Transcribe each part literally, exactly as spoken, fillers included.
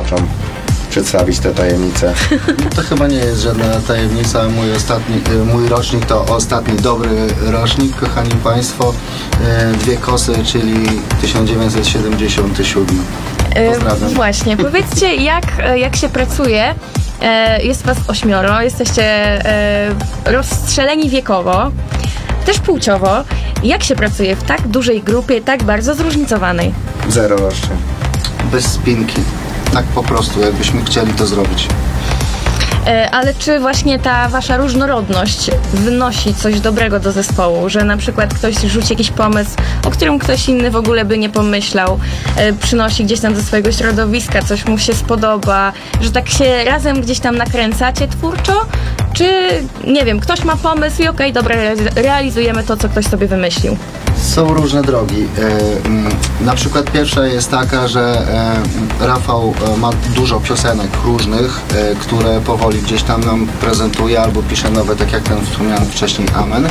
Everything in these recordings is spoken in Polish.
słuchaczom przedstawić te tajemnice? To chyba nie jest żadna tajemnica. Mój ostatni, mój rocznik to ostatni dobry rocznik, kochani Państwo. Dwie kosy, czyli tysiąc dziewięćset siedemdziesiąty siódmy. Pozdrawiam. E, właśnie, powiedzcie, jak, jak się pracuje. E, jest was ośmioro, jesteście e, rozstrzeleni wiekowo, też płciowo. Jak się pracuje w tak dużej grupie, tak bardzo zróżnicowanej? Zero roszczeń. Bez spinki. Tak po prostu, jakbyśmy chcieli to zrobić. E, ale czy właśnie ta wasza różnorodność wnosi coś dobrego do zespołu, że na przykład ktoś rzuci jakiś pomysł, o którym ktoś inny w ogóle by nie pomyślał, e, przynosi gdzieś tam ze swojego środowiska, coś mu się spodoba, że tak się razem gdzieś tam nakręcacie twórczo? Czy, nie wiem, ktoś ma pomysł i okej, dobra, realizujemy to, co ktoś sobie wymyślił? Są różne drogi. Na przykład pierwsza jest taka, że Rafał ma dużo piosenek różnych, które powoli gdzieś tam nam prezentuje albo pisze nowe, tak jak ten wspomniałem wcześniej, Amen.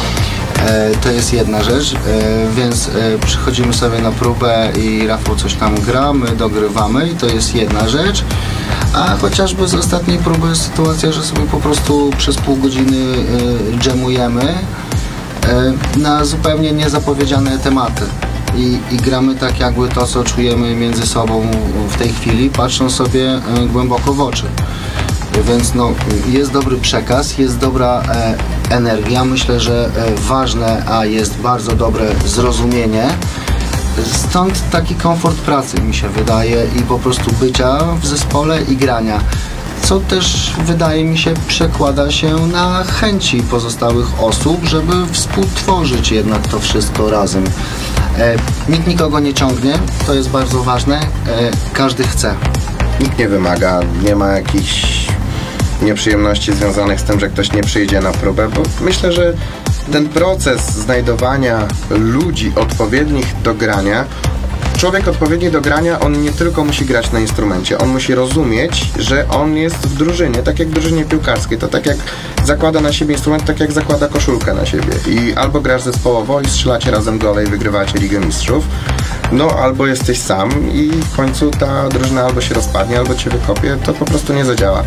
To jest jedna rzecz, więc przychodzimy sobie na próbę i Rafał coś tam gra, my dogrywamy i to jest jedna rzecz. A chociażby z ostatniej próby jest sytuacja, że sobie po prostu przez pół godziny dżemujemy na zupełnie niezapowiedziane tematy I, i gramy tak jakby to, co czujemy między sobą w tej chwili, patrząc sobie głęboko w oczy. Więc no, jest dobry przekaz, jest dobra e, energia, myślę, że e, ważne, a jest bardzo dobre zrozumienie. Stąd taki komfort pracy, mi się wydaje, i po prostu bycia w zespole i grania. Co też, wydaje mi się, przekłada się na chęci pozostałych osób, żeby współtworzyć jednak to wszystko razem. E, nikt nikogo nie ciągnie, to jest bardzo ważne, e, każdy chce. Nikt nie wymaga, nie ma jakichś nieprzyjemności związanych z tym, że ktoś nie przyjdzie na próbę, bo myślę, że ten proces znajdowania ludzi odpowiednich do grania, człowiek odpowiedni do grania, on nie tylko musi grać na instrumencie, on musi rozumieć, że on jest w drużynie, tak jak w drużynie piłkarskiej, to tak jak zakłada na siebie instrument, tak jak zakłada koszulkę na siebie i albo grasz zespołowo i strzelacie razem gole i wygrywacie Ligę Mistrzów, no albo jesteś sam i w końcu ta drużyna albo się rozpadnie, albo cię wykopie, to po prostu nie zadziała.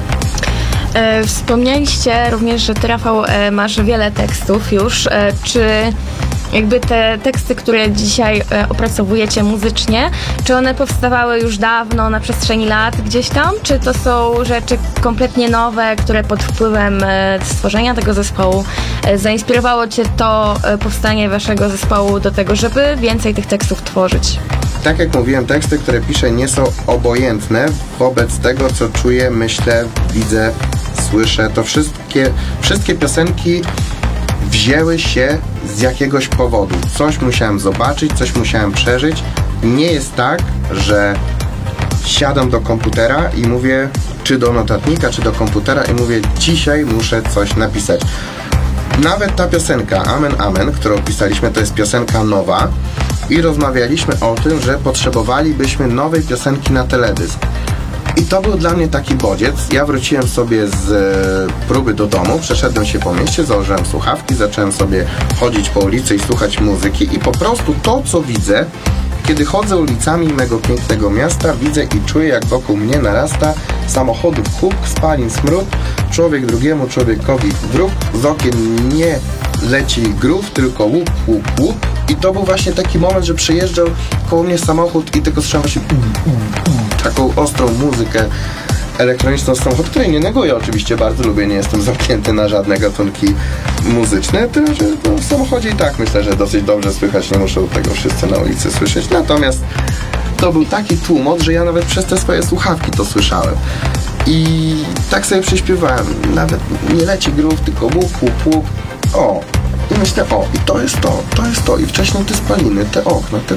E, wspomnieliście również, że ty, Rafał, e, masz wiele tekstów już. E, czy jakby te teksty, które dzisiaj e, opracowujecie muzycznie, czy one powstawały już dawno, na przestrzeni lat gdzieś tam? Czy to są rzeczy kompletnie nowe, które pod wpływem e, stworzenia tego zespołu e, zainspirowało cię to e, powstanie waszego zespołu do tego, żeby więcej tych tekstów tworzyć? Tak jak mówiłem, teksty, które piszę, nie są obojętne wobec tego, co czuję, myślę, widzę, słyszę. To wszystkie, wszystkie piosenki wzięły się z jakiegoś powodu. Coś musiałem zobaczyć, coś musiałem przeżyć. Nie jest tak, że siadam do komputera i mówię, czy do notatnika, czy do komputera i mówię, dzisiaj muszę coś napisać. Nawet ta piosenka Amen, Amen, którą pisaliśmy, to jest piosenka nowa i rozmawialiśmy o tym, że potrzebowalibyśmy nowej piosenki na teledysk. I to był dla mnie taki bodziec. Ja wróciłem sobie z e, próby do domu, przeszedłem się po mieście, założyłem słuchawki, zacząłem sobie chodzić po ulicy i słuchać muzyki i po prostu to, co widzę, kiedy chodzę ulicami mego pięknego miasta, widzę i czuję, jak wokół mnie narasta samochodów huk, spalin smród, człowiek drugiemu człowiekowi wróg, z okien nie leci grów, tylko łup, łup, łup. I to był właśnie taki moment, że przyjeżdżał koło mnie samochód i tylko słyszałem właśnie taką ostrą muzykę elektroniczną z samochodu, której nie neguję oczywiście, bardzo lubię, nie jestem zamknięty na żadne gatunki muzyczne, tyle że no, w samochodzie i tak myślę, że dosyć dobrze słychać, nie muszą tego wszyscy na ulicy słyszeć, natomiast to był taki tłumot, że ja nawet przez te swoje słuchawki to słyszałem i tak sobie prześpiewałem, nawet nie leci grów, tylko łup, łup, łup, o. I myślę, o, i to jest to, to jest to. I wcześniej te spaliny, te okna, te